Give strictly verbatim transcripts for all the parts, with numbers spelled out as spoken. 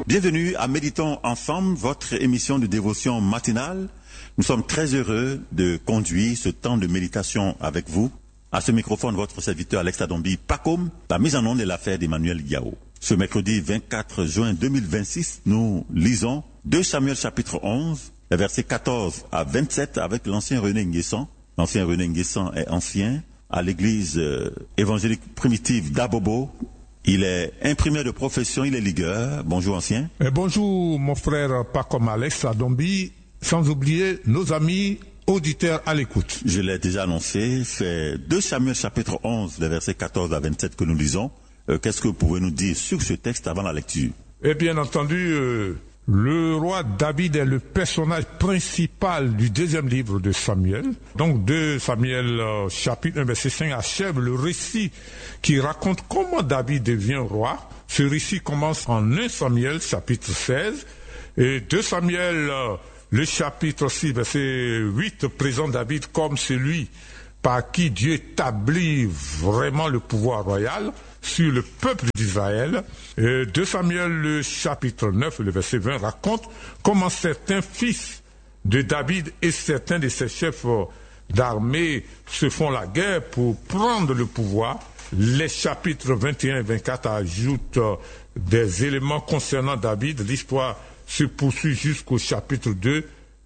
Bienvenue à Méditons Ensemble, votre émission de dévotion matinale. Nous sommes très heureux de conduire ce temps de méditation avec vous. À ce microphone, votre serviteur Alex Adombi Pacom. La mise en onde est l'affaire d'Emmanuel Yao. Ce mercredi vingt-quatre juin deux mille vingt-six, nous lisons deux Samuel chapitre onze, les versets quatorze à vingt-sept avec l'ancien René Nguessan. L'ancien René Nguessan est ancien à l'église euh, évangélique primitive d'Abobo. Il est imprimeur de profession, il est ligueur. Bonjour ancien. Et bonjour mon frère Pacom Alex Adombi, sans oublier nos amis auditeurs à l'écoute. Je l'ai déjà annoncé, c'est deux Samuel chapitre onze, les versets quatorze à vingt-sept que nous lisons. Euh, qu'est-ce que vous pouvez nous dire sur ce texte avant la lecture? Et bien entendu, euh, le roi David est le personnage principal du deuxième livre de Samuel. Donc deux Samuel euh, chapitre un verset cinq achève le récit qui raconte comment David devient roi. Ce récit commence en un Samuel chapitre seize et deux Samuel euh, le chapitre six verset huit présente David comme celui par qui Dieu établit vraiment le pouvoir royal sur le peuple d'Israël. Et deux Samuel, le chapitre neuf, le verset vingt, raconte comment certains fils de David et certains de ses chefs d'armée se font la guerre pour prendre le pouvoir. Les chapitres vingt et un et vingt-quatre ajoutent des éléments concernant David. L'histoire se poursuit jusqu'au chapitre deux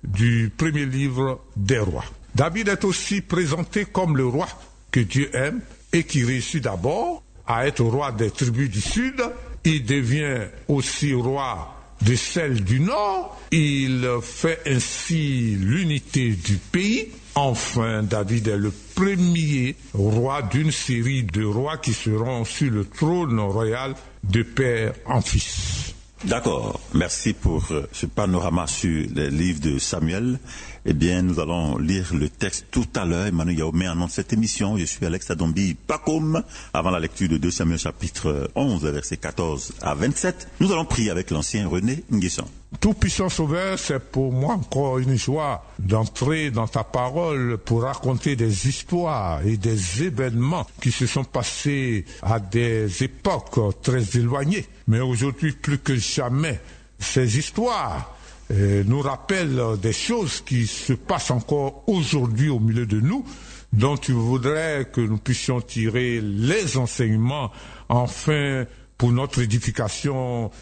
du premier livre des rois. David est aussi présenté comme le roi que Dieu aime et qui réussit d'abord à être roi des tribus du sud. Il devient aussi roi de celles du nord. Il fait ainsi l'unité du pays. Enfin, David est le premier roi d'une série de rois qui seront sur le trône royal de père en fils. D'accord, merci pour ce panorama sur les livres de Samuel. Eh bien, nous allons lire le texte tout à l'heure. Emmanuel Yao met en cette émission. Je suis Alex Adombi Pacom. Avant la lecture de deux Samuel chapitre onze, versets quatorze à vingt-sept, nous allons prier avec l'ancien René Nguessan. Tout-puissant Sauveur, c'est pour moi encore une joie d'entrer dans ta parole pour raconter des histoires et des événements qui se sont passés à des époques très éloignées. Mais aujourd'hui, plus que jamais, ces histoires euh, nous rappellent des choses qui se passent encore aujourd'hui au milieu de nous, dont tu voudrais que nous puissions tirer les enseignements, enfin, pour notre édification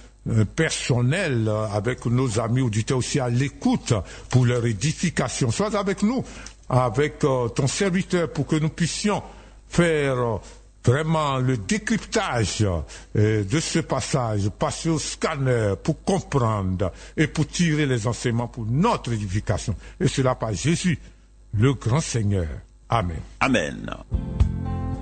personnel avec nos amis auditeurs aussi à l'écoute pour leur édification. Sois avec nous, avec euh, ton serviteur pour que nous puissions faire euh, vraiment le décryptage euh, de ce passage, passer au scanner pour comprendre et pour tirer les enseignements pour notre édification. Et cela par Jésus, le grand Seigneur. Amen. Amen.